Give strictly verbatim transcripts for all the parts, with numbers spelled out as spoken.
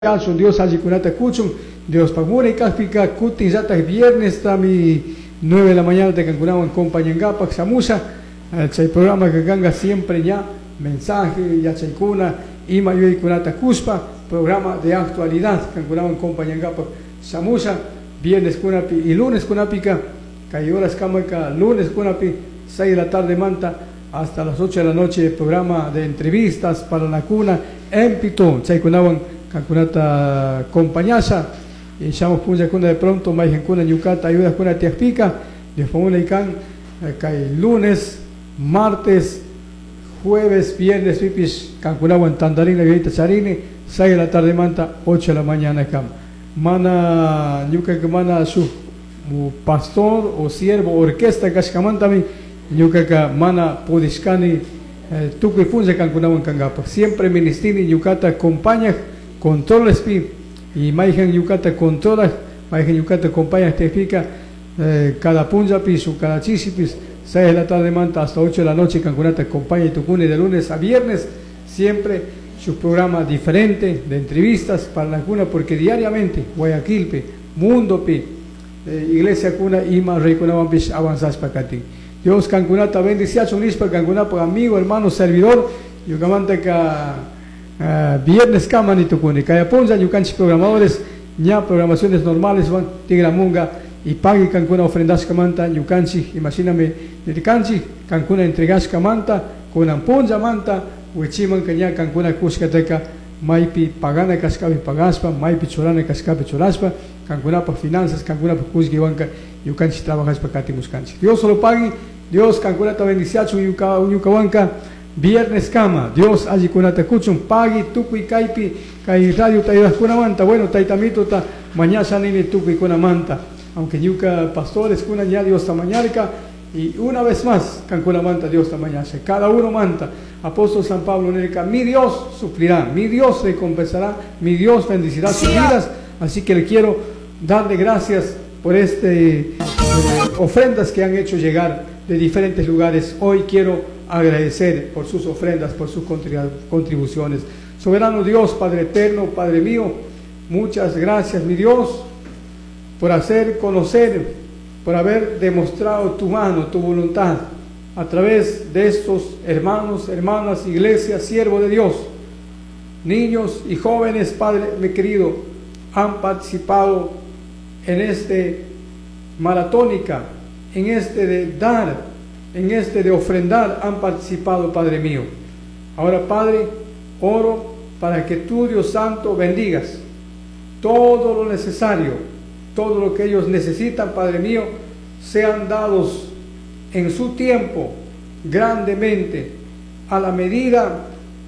Son Dios allí kunata kuchun, Dios pagura y kaspika kutin zata viernes tami nueve de la mañana te cancunaban compañangapa xamusa, el programa que ganga siempre ya mensaje ya chaikuna y mayor kunata kuspa, programa de actualidad cancunaban compañangapa xamusa, viernes kunapi y lunes kunapika, cayoras kamaka lunes kunapi seis de la tarde manta hasta las ocho de la noche, programa de entrevistas para la cuna en Pitón, chaikunaban Cancunata compañasa, y echamos punja cuna de pronto, más en cuna yucata, ayuda cuna tiaspica, después una y can, cae lunes, martes, jueves, viernes, pipis, cancunagua en Tandarina, Vieita Charini, seis de la tarde manta, ocho de la mañana cam. Mana, yuca que mana su pastor o siervo, orquesta, cascamantami, yuca que mana podiscani, tuco y funja cancunagua en Cangapa. Siempre ministini, yucata acompaña con todo el espíritu y Maijan Yucata con todas, Maijan Yucata acompaña te explica eh, cada punjapis o cada chisipis, seis de la tarde manta hasta ocho de la noche, Cancunata acompaña y tucune de lunes a viernes, siempre su programa diferente de entrevistas para la cuna, porque diariamente Guayaquilpe, Mundo Pi, eh, Iglesia Cuna y más Reicunabampish avanzas para Cati. Dios Cancunata bendicia su nispa Cancunapa, amigo, hermano, servidor, Yucamanta ka Uh, viernes kamani tukuni kaya ponza yukanchi programadores ya programaciones normales van tigramunga y pagi cancuna ofrendas kamanta yukanchi imagíname dedicanchi cancuna entregas kamanta con amponza manta huichiman kanya cancuna kuskateca maipi pagana cascabi pagaspa maipi chorana cascabi choraspa cancuna pa finanzas cancuna pa kusgiwanka yukanchi trabajas pa kati muskanchi Dios solo pagi Dios cancuna ta bendiciachu yuka yukawanka viernes cama, Dios allí kunata kuchun pagi tukuy kaipi kai radio taidas kunamanta, bueno taitamito ta mañana nini tukuy kunamanta, aunque yuka pastores kunan ya Dios tamañarca y una vez más can kunamanta Dios tamañana, cada uno manta, apóstol San Pablo nerica, mi Dios suplirá, mi Dios recompensará, mi Dios bendecirá sus vidas, así que le quiero darle gracias por este eh, ofrendas que han hecho llegar de diferentes lugares. Hoy quiero agradecer por sus ofrendas, por sus contribuciones. Soberano Dios, Padre eterno, Padre mío, muchas gracias, mi Dios, por hacer conocer, por haber demostrado tu mano, tu voluntad, a través de estos hermanos, hermanas, iglesias, siervos de Dios, niños y jóvenes, Padre mi querido, han participado en este maratónica, en este de dar, en este de ofrendar, han participado, Padre mío. Ahora, Padre, oro para que tú, Dios Santo, bendigas todo lo necesario, todo lo que ellos necesitan, Padre mío, sean dados en su tiempo, grandemente, a la medida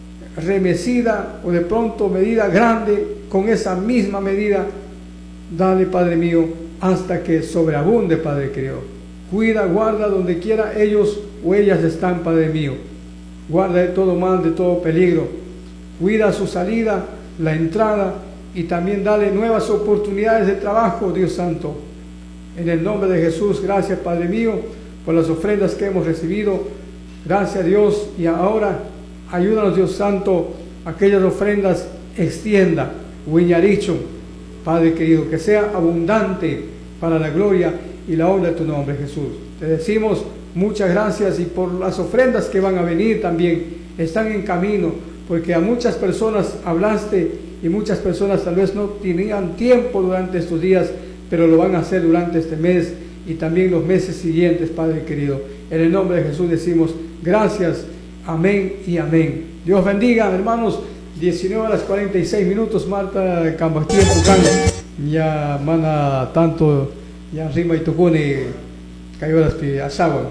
remecida o de pronto medida grande, con esa misma medida, dale, Padre mío, hasta que sobreabunde, Padre querido. Cuida, guarda donde quiera ellos o ellas están, Padre mío. Guarda de todo mal, de todo peligro. Cuida su salida, la entrada y también dale nuevas oportunidades de trabajo, Dios Santo. En el nombre de Jesús, gracias, Padre mío, por las ofrendas que hemos recibido. Gracias, Dios. Y ahora, ayúdanos, Dios Santo, aquellas ofrendas extienda, Huiñaricho, Padre querido, que sea abundante para la gloria y la honra de tu nombre, Jesús. Te decimos muchas gracias y por las ofrendas que van a venir también, están en camino, porque a muchas personas hablaste y muchas personas tal vez no tenían tiempo durante estos días, pero lo van a hacer durante este mes y también los meses siguientes, Padre querido. En el nombre de Jesús decimos gracias, amén y amén. Dios bendiga, hermanos. diecinueve horas cuarenta y seis minutos, Marta Cambastín, ya mana tanto ya rima y tocone cayó las pi asawa.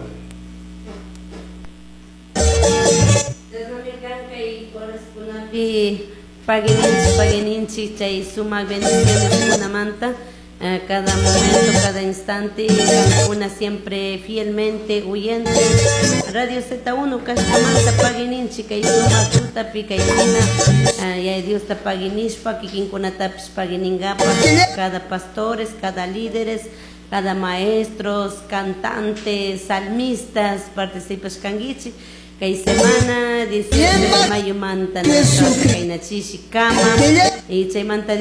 Paguininchi, paguininchi, chay suma bendiciones una manta, cada momento, cada instante, una siempre fielmente huyente. Radio Z uno, Cascamanta, paguininchi, cay suma chuta, pica y lina, ya Dios ta paguinishpa, kikinkuna tapis paguiningapa, cada pastores, cada líderes, cada maestros, cantantes, salmistas, participas canguichi, que semana diecinueve de mayo manta, que nachishi kama, y chaymanta